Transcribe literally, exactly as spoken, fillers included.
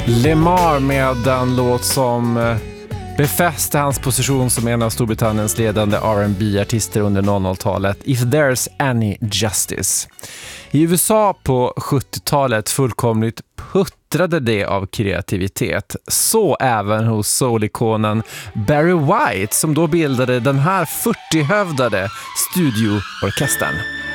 Lemar med den låt som befäste hans position som en av Storbritanniens ledande R and B-artister under noll noll-talet, If There's Any Justice. I U S A på sjuttiotalet fullkomligt puttrade det av kreativitet. Så även hos soul-ikonen Barry White som då bildade den här fyrtiohövdade studioorkestern.